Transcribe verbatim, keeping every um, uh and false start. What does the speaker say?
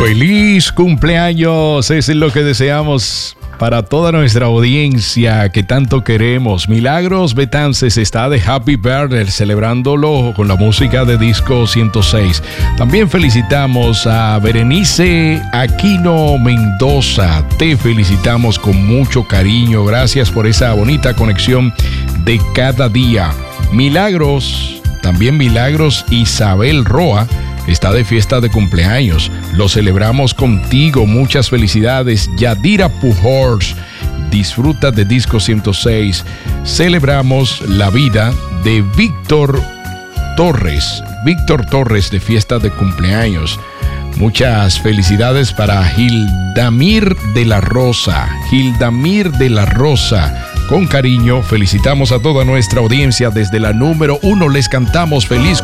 Feliz cumpleaños, es lo que deseamos para toda nuestra audiencia que tanto queremos. Milagros Betances está de Happy Birthday, celebrándolo con la música de Disco ciento seis. También felicitamos a Berenice Aquino Mendoza. Te felicitamos con mucho cariño. Gracias por esa bonita conexión de cada día. Milagros, también Milagros Isabel Roa está de fiesta de cumpleaños. Lo celebramos contigo. Muchas felicidades. Yadira Pujols disfruta de Disco ciento seis. Celebramos la vida de Víctor Torres. Víctor Torres de fiesta de cumpleaños. Muchas felicidades para Gildamir de la Rosa. Gildamir de la Rosa. Con cariño felicitamos a toda nuestra audiencia desde la número uno. Les cantamos feliz